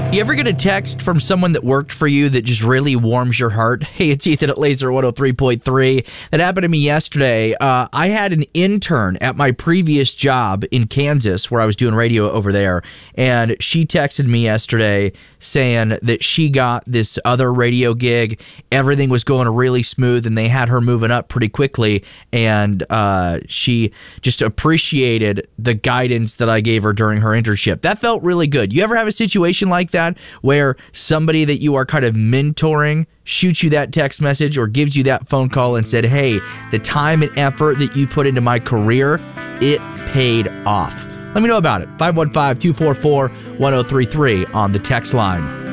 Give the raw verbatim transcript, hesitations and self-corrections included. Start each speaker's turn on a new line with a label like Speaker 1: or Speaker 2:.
Speaker 1: You ever get a text from someone that worked for you that just really warms your heart? Hey, it's Ethan at Laser one oh three point three. That happened to me yesterday. Uh, I had an intern at my previous job in Kansas where I was doing radio over there, and she texted me yesterday saying that she got this other radio gig. Everything was going really smooth, and they had her moving up pretty quickly, and uh, she just appreciated the guidance that I gave her during her internship. That felt really good. You ever have a situation like that where somebody that you are kind of mentoring shoots you that text message or gives you that phone call and said, hey, the time and effort that you put into my career, it paid off? Let me know about it. five one five, two four four, one oh three three on the text line.